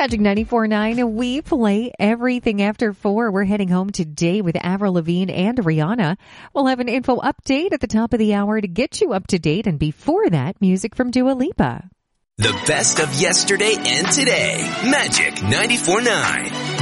Magic 94.9, we play everything after 4. We're heading home today with Avril Lavigne and Rihanna. We'll have an info update at the top of the hour to get you up to date. And before that, music from Dua Lipa. The best of yesterday and today. Magic 94.9.